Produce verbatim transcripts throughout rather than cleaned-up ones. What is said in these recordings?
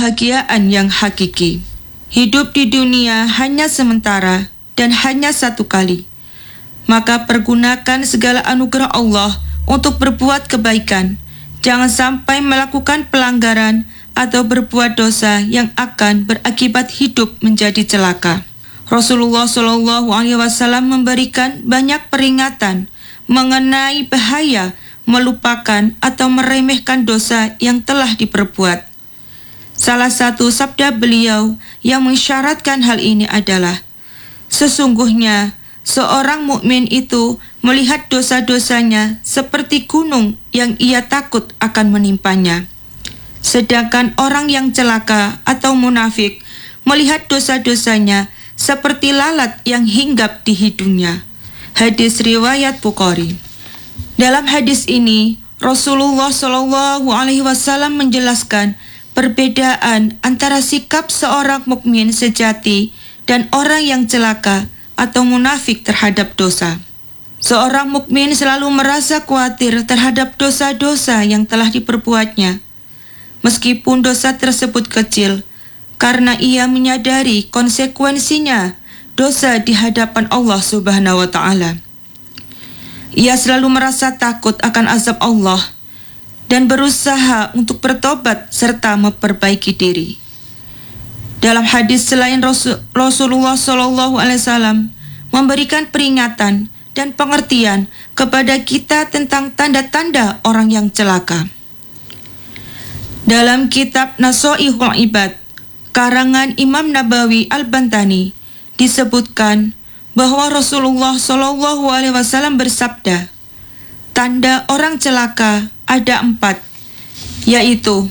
kebahagiaan yang hakiki. Hidup di dunia hanya sementara dan hanya satu kali. Maka pergunakan segala anugerah Allah untuk berbuat kebaikan. Jangan sampai melakukan pelanggaran atau berbuat dosa yang akan berakibat hidup menjadi celaka. Rasulullah shallallahu alaihi wasallam memberikan banyak peringatan mengenai bahaya melupakan atau meremehkan dosa yang telah diperbuat. Salah satu sabda beliau yang mensyaratkan hal ini adalah, sesungguhnya seorang mukmin itu melihat dosa-dosanya seperti gunung yang ia takut akan menimpanya. Sedangkan orang yang celaka atau munafik melihat dosa-dosanya seperti lalat yang hinggap di hidungnya. Hadis riwayat Bukhari. Dalam hadis ini, Rasulullah shallallahu alaihi wasallam menjelaskan perbedaan antara sikap seorang mukmin sejati dan orang yang celaka atau munafik terhadap dosa. Seorang mukmin selalu merasa khawatir terhadap dosa-dosa yang telah diperbuatnya, meskipun dosa tersebut kecil, karena ia menyadari konsekuensinya dosa di hadapan Allah Subhanahu wa Ta'ala. Ia selalu merasa takut akan azab Allah dan berusaha untuk bertobat serta memperbaiki diri. Dalam hadis selain Rasul, Rasulullah shallallahu alaihi wasallam memberikan peringatan dan pengertian kepada kita tentang tanda-tanda orang yang celaka. Dalam kitab Nasoihul Ibad, karangan Imam Nabawi Al-Bantani, disebutkan bahwa Rasulullah shallallahu alaihi wasallam bersabda, tanda orang celaka ada empat, yaitu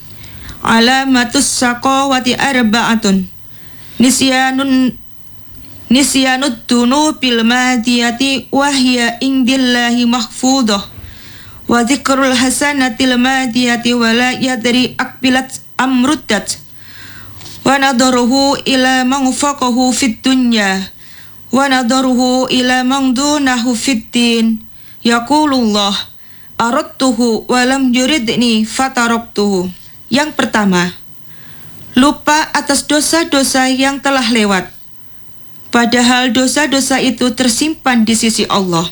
alamatus saqawati arba'atun, nisyanun nisyanud dunubil madiyati wahya indillahi mahfudah, wa dzikrul hasanatil madiyati wala yadri akbilat amruddat, wa nadaruhu ila man faqahu fid dunya wa nadaruhu ila man dunahu fid din. Yaqulullah aradtuhu wa lam yuridni fataraktuhu. Yang pertama, lupa atas dosa-dosa yang telah lewat, padahal dosa-dosa itu tersimpan di sisi Allah.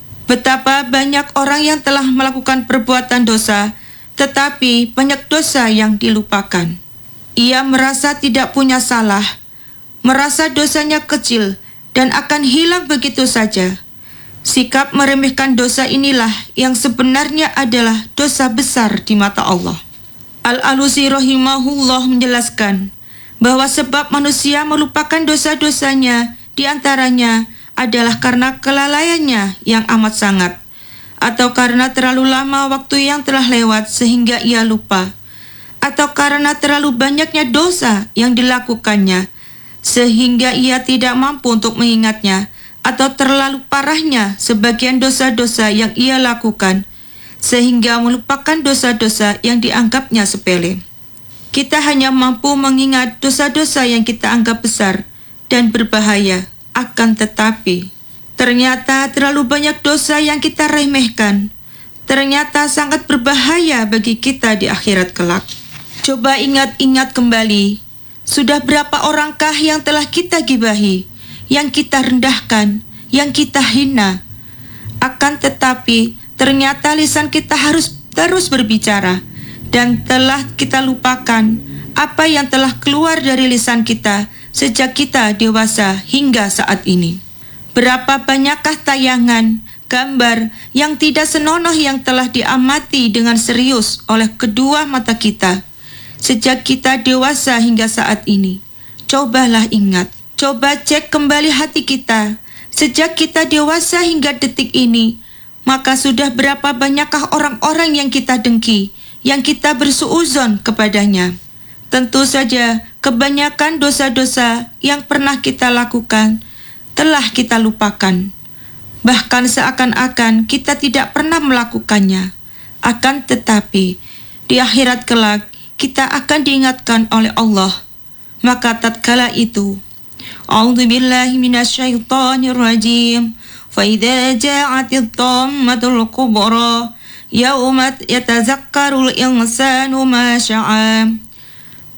Betapa banyak orang yang telah melakukan perbuatan dosa, tetapi banyak dosa yang dilupakan. Ia merasa tidak punya salah, merasa dosanya kecil dan akan hilang begitu saja. Sikap meremehkan dosa inilah yang sebenarnya adalah dosa besar di mata Allah. Al-Alusi rahimahullah menjelaskan bahwa sebab manusia melupakan dosa-dosanya diantaranya adalah karena kelalaiannya yang amat sangat, atau karena terlalu lama waktu yang telah lewat sehingga ia lupa, atau karena terlalu banyaknya dosa yang dilakukannya sehingga ia tidak mampu untuk mengingatnya, atau terlalu parahnya sebagian dosa-dosa yang ia lakukan sehingga melupakan dosa-dosa yang dianggapnya sepele. Kita hanya mampu mengingat dosa-dosa yang kita anggap besar dan berbahaya, akan tetapi ternyata terlalu banyak dosa yang kita remehkan ternyata sangat berbahaya bagi kita di akhirat kelak. Coba ingat-ingat kembali, sudah berapa orangkah yang telah kita gibahi, yang kita rendahkan, yang kita hina. Akan tetapi ternyata lisan kita harus terus berbicara, dan telah kita lupakan apa yang telah keluar dari lisan kita sejak kita dewasa hingga saat ini. Berapa banyakkah tayangan, gambar yang tidak senonoh yang telah diamati dengan serius oleh kedua mata kita sejak kita dewasa hingga saat ini. Cobalah ingat, coba cek kembali hati kita sejak kita dewasa hingga detik ini. Maka sudah berapa banyakkah orang-orang yang kita dengki, yang kita bersuuzon kepadanya. Tentu saja kebanyakan dosa-dosa yang pernah kita lakukan telah kita lupakan. Bahkan seakan-akan kita tidak pernah melakukannya. Akan tetapi di akhirat kelak kita akan diingatkan oleh Allah. Maka tatkala itu, A'udzubillahi minasyaitonir rajim. فَإِذَا جَاءَتِ الطَّامَّةُ الْكُبْرَى يَوْمَ يَتَذَكَّرُ الْإِنسَانُ مَا سَعَى